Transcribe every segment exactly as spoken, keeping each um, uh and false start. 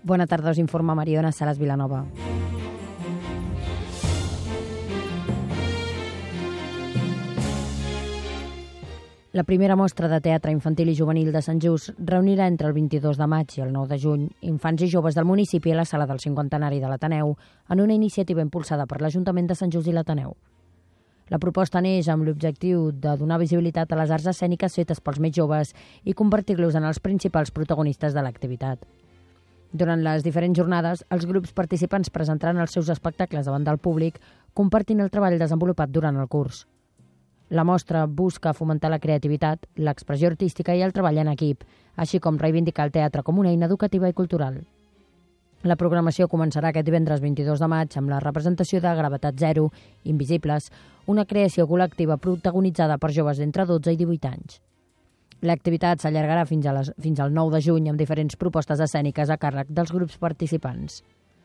Bona tarda, us informa Mariona Salas Vilanova. La primera mostra de teatre infantil i juvenil de Sant Just reunirà entre el vint-i-dos de maig i el nou de juny infants i joves del municipi a la sala del cinquantenari de l'Ateneu en una iniciativa impulsada per l'Ajuntament de Sant Just i l'Ateneu. La proposta neix amb l'objectiu de donar visibilitat a les arts escèniques fetes pels més joves i convertir-los en els principals protagonistes de l'activitat. Durant les diferents jornades, els grups participants presentaran els seus espectacles davant del públic, compartint el treball desenvolupat durant el curs. La mostra busca fomentar la creativitat, l'expressió artística i el treball en equip, així com reivindicar el teatre com una eina educativa i cultural. La programació començarà aquest divendres vint-i-dos de maig amb la representació de Gravetat Zero, Invisibles, una creació col·lectiva protagonitzada per joves d'entre dotze i divuit anys. L'activitat s'allargarà fins, a les, fins al nou de juny amb diferents propostes escèniques a càrrec dels grups participants.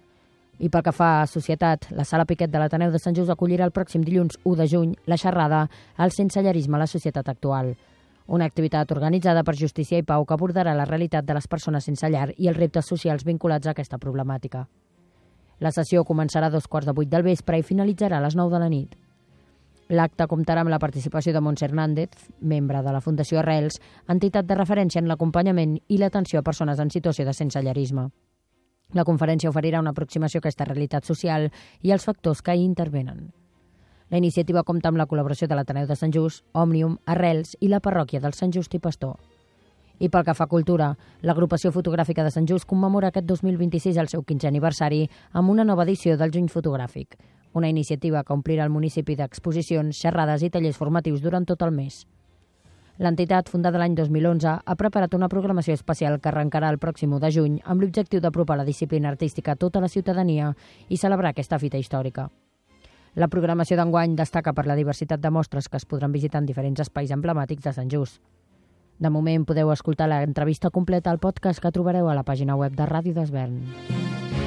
I pel que fa a societat, la Sala Piquet de l'Ateneu de Sant Just acollirà el pròxim dilluns u de juny la xerrada El sensellarisme a la societat actual, una activitat organitzada per Justícia i Pau que abordarà la realitat de les persones sense llar i els reptes socials vinculats a aquesta problemàtica. La sessió començarà a dos quarts de vuit del vespre i finalitzarà a les nou de la nit. L'acte comptarà amb la participació de Montse Hernández, membre de la Fundació Arrels, entitat de referència en l'acompanyament i l'atenció a persones en situació de sensellarisme. La conferència oferirà una aproximació a aquesta realitat social i als factors que hi intervenen. La iniciativa compta amb la col·laboració de l'Ateneu de Sant Just, Òmnium, Arrels i la parròquia del Sant Just i Pastor. I pel que fa a cultura, l'agrupació fotogràfica de Sant Just commemora aquest dos mil vint-i-sis el seu quinzè aniversari amb una nova edició del Juny Fotogràfic, una iniciativa que omplirà el municipi d'exposicions, xerrades i tallers formatius durant tot el mes. L'entitat, fundada l'any dos mil onze, ha preparat una programació especial que arrencarà el pròxim u de juny amb l'objectiu d'apropar la disciplina artística a tota la ciutadania i celebrar aquesta fita històrica. La programació d'enguany destaca per la diversitat de mostres que es podran visitar en diferents espais emblemàtics de Sant Just. De moment podeu escoltar l'entrevista completa al podcast que trobareu a la pàgina web de Ràdio d'Esvern.